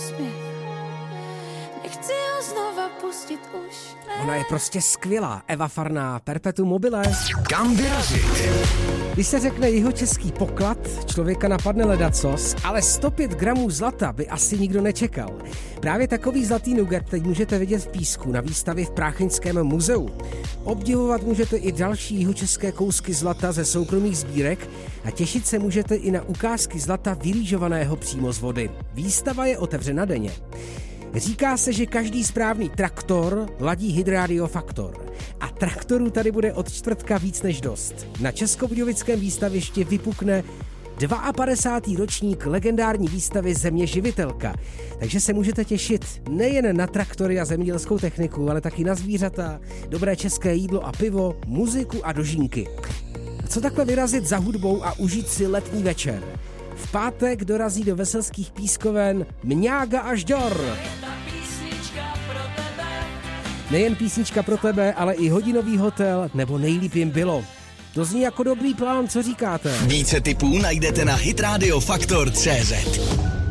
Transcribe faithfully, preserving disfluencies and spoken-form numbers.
úsměv. Nechci ho znova pustit už. Ne. Ona je prostě skvělá. Eva Farná, Perpetuum mobile. Kam vyrazit? Když se řekne jihočeský poklad, člověka napadne ledacos, ale sto pět gramů zlata by asi nikdo nečekal. Právě takový zlatý nugget teď můžete vidět v Písku na výstavě v Prácheňském muzeu. Obdivovat můžete i další jihočeské kousky zlata ze soukromých sbírek a těšit se můžete i na ukázky zlata vylížovaného přímo z vody. Výstava je otevřena denně. Říká se, že každý správný traktor ladí Hydrádio Faktor. A traktorů tady bude od čtvrtka víc než dost. Na Českobudějovickém výstavišti vypukne padesátý druhý ročník legendární výstavy Země živitelka. Takže se můžete těšit nejen na traktory a zemědělskou techniku, ale taky na zvířata, dobré české jídlo a pivo, muziku a dožínky. Co takhle vyrazit za hudbou a užít si letní večer? V pátek dorazí do Veselských Pískoven Mňága až Dor. Nejen písnička pro tebe, ale i hodinový hotel, nebo nejlíp jim bylo. To zní jako dobrý plán, co říkáte? Více tipů najdete na hitradio faktor tečka cé zet.